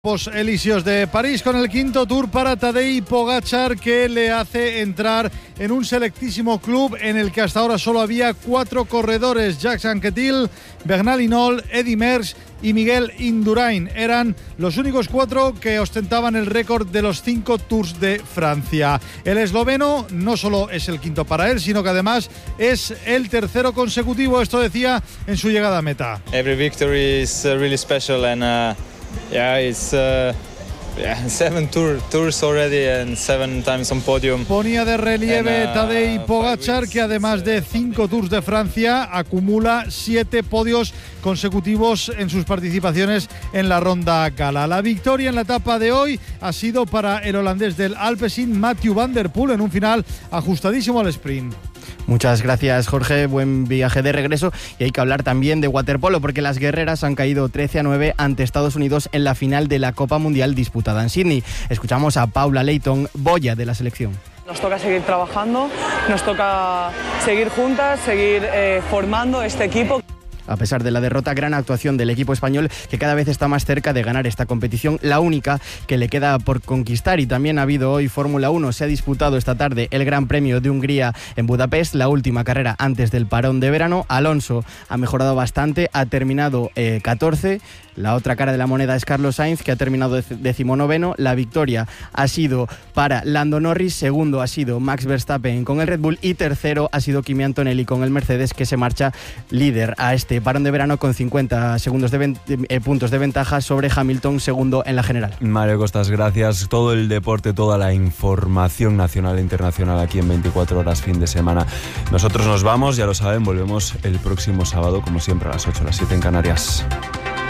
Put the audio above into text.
Elíseos de París con el quinto Tour para Tadej Pogačar, que le hace entrar en un selectísimo club en el que hasta ahora solo había 4 corredores: Jacques Anquetil, Bernal Hinault, Eddy Merckx y Miguel Indurain. Eran los únicos 4 que ostentaban el récord de los 5 Tours de Francia. El esloveno no solo es el quinto para él, sino que además es el tercero consecutivo. Esto decía en su llegada a meta. Every victory is really special and it's 7 tours already and 7 times on podium. Ponía de relieve Tadej Pogačar que además de 5 Tours de Francia acumula 7 podios consecutivos en sus participaciones en la ronda gala. La victoria en la etapa de hoy ha sido para el holandés del Alpecin, Mathieu van der Poel, en un final ajustadísimo al sprint. Muchas gracias, Jorge. Buen viaje de regreso. Y hay que hablar también de waterpolo, porque las guerreras han caído 13-9 ante Estados Unidos en la final de la Copa Mundial disputada en Sydney. Escuchamos a Paula Leighton, boya de la selección. Nos toca seguir trabajando, nos toca seguir juntas, seguir formando este equipo. A pesar de la derrota, gran actuación del equipo español, que cada vez está más cerca de ganar esta competición, la única que le queda por conquistar. Y también ha habido hoy Fórmula 1. Se ha disputado esta tarde el Gran Premio de Hungría en Budapest, la última carrera antes del parón de verano. Alonso ha mejorado bastante, ha terminado 14. La otra cara de la moneda es Carlos Sainz, que ha terminado 19º. La victoria ha sido para Lando Norris, segundo ha sido Max Verstappen con el Red Bull y tercero ha sido Kimi Antonelli con el Mercedes, que se marcha líder a este parón de verano con 50 segundos puntos de ventaja sobre Hamilton, segundo en la general. Mario Costas, gracias. Todo el deporte, toda la información nacional e internacional aquí en 24 horas fin de semana. Nosotros nos vamos, ya lo saben, volvemos el próximo sábado, como siempre, a las 8, a las 7 en Canarias.